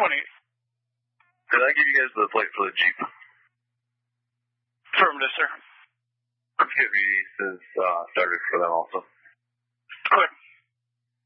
Did I give you guys the plate for the Jeep? Affirmative, sir. Activities is started for them also.